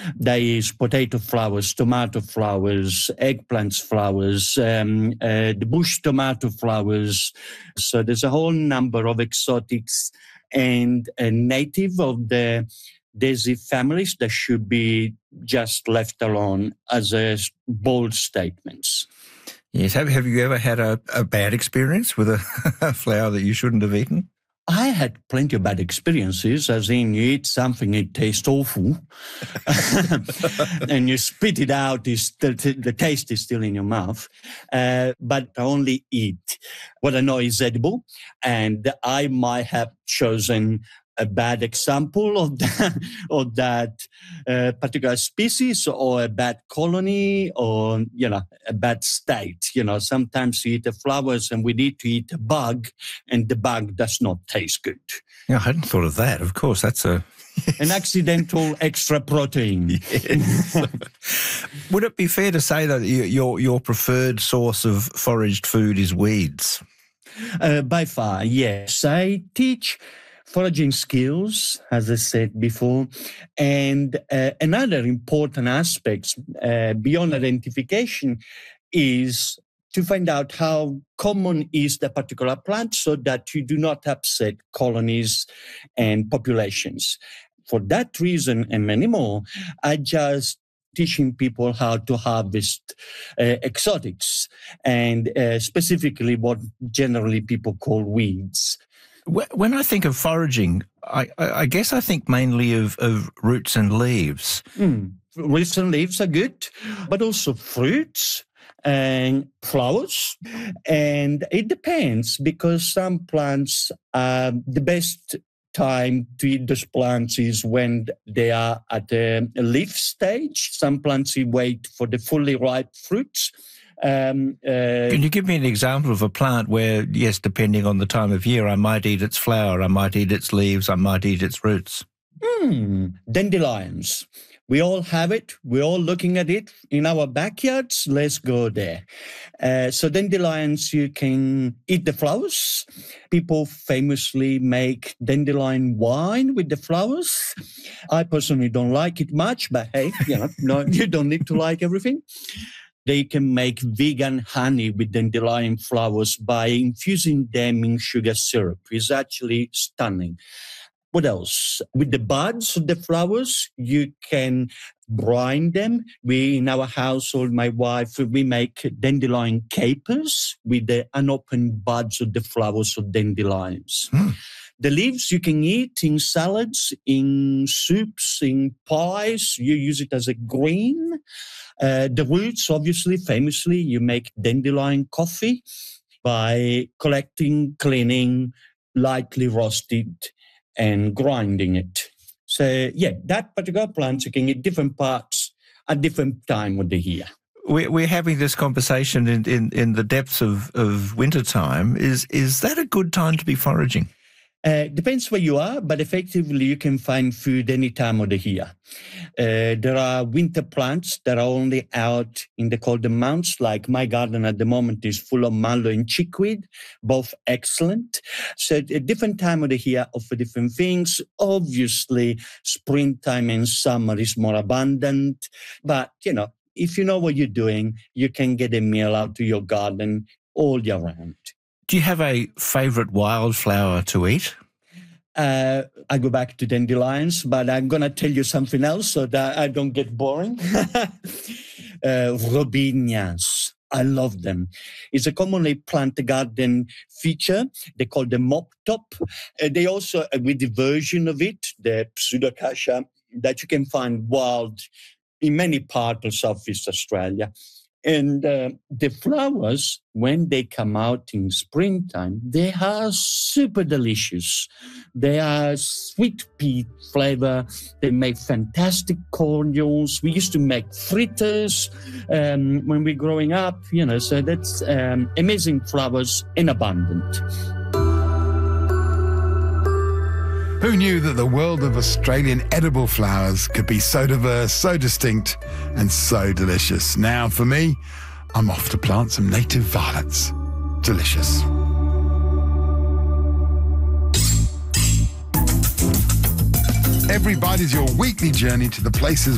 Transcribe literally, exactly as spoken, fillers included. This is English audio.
There is potato flowers, tomato flowers, eggplant flowers, um, uh, the bush tomato flowers. So there's a whole number of exotics and uh, native of the daisy families that should be just left alone as a bold statements. Yes. Have, have you ever had a, a bad experience with a, a flower that you shouldn't have eaten? I had plenty of bad experiences, as in you eat something, it tastes awful, and you spit it out, it's the, the taste is still in your mouth. Uh, but I only eat what I know is edible, and I might have chosen a bad example of that, of that uh, particular species, or a bad colony, or, you know, a bad state. You know, sometimes you eat the flowers and we need to eat a bug, and the bug does not taste good. Yeah, I hadn't thought of that. Of course, that's a... An accidental extra protein. Yes. Would it be fair to say that your, your preferred source of foraged food is weeds? Uh, by far, yes. I teach foraging skills, as I said before, and uh, another important aspect uh, beyond identification is to find out how common is the particular plant so that you do not upset colonies and populations. For that reason and many more, I just teaching people how to harvest uh, exotics, and uh, specifically what generally people call weeds. When I think of foraging, I, I guess I think mainly of, of roots and leaves. Mm. Roots and leaves are good, but also fruits and flowers. And it depends, because some plants, uh, the best time to eat those plants is when they are at a leaf stage. Some plants you wait for the fully ripe fruits. Um, uh, Can you give me an example of a plant where, yes, depending on the time of year, I might eat its flower, I might eat its leaves, I might eat its roots? Hmm, dandelions. We all have it. We're all looking at it in our backyards. Let's go there. Uh, so dandelions, you can eat the flowers. People famously make dandelion wine with the flowers. I personally don't like it much, but hey, you know, no, you don't need to like everything. They can make vegan honey with dandelion flowers by infusing them in sugar syrup. It's actually stunning. What else? With the buds of the flowers, you can brine them. We, in our household, my wife, we make dandelion capers with the unopened buds of the flowers of dandelions. Mm. The leaves you can eat in salads, in soups, in pies. You use it as a green. Uh, the roots, obviously, famously, you make dandelion coffee by collecting, cleaning, lightly roasted, and grinding it. So, yeah, that particular plant, you can eat different parts at different time of the year. We're, we're having this conversation in, in, in the depths of, of winter time. Is, is that a good time to be foraging? Uh, depends where you are, but effectively you can find food any time of the year. Uh, there are winter plants that are only out in the colder months, like my garden at the moment is full of mallow and chickweed, both excellent. So at a different time of the year offer different things. Obviously, springtime and summer is more abundant, but, you know, if you know what you're doing, you can get a meal out to your garden all year round. Do you have a favourite wildflower to eat? Uh, I go back to dandelions, but I'm going to tell you something else so that I don't get boring. uh, Robinias. I love them. It's a commonly plant garden feature. They call them mop top. Uh, they also, uh, with the version of it, the pseudacacia, that you can find wild in many parts of Southeast Australia. And uh, the flowers, when they come out in springtime, they are super delicious. They are sweet pea flavor. They make fantastic cordials. We used to make fritters um, when we were growing up, you know, so that's um, amazing flowers in abundance. Who knew that the world of Australian edible flowers could be so diverse, so distinct, and so delicious? Now, for me, I'm off to plant some native violets. Delicious. Every Bite is your weekly journey to the places